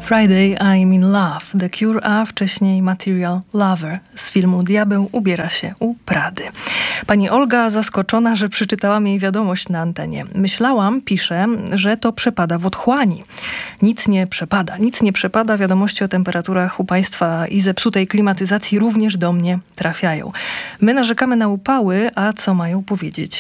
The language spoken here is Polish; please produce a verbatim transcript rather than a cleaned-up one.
Friday I'm in Love, The Cure, a wcześniej Material Lover z filmu Diabeł ubiera się u Prady. Pani Olga zaskoczona, że przeczytałam jej wiadomość na antenie. Myślałam, pisze, że to przepada w otchłani. Nic nie przepada, nic nie przepada. Wiadomości o temperaturach u państwa i zepsutej klimatyzacji również do mnie trafiają. My narzekamy na upały, a co mają powiedzieć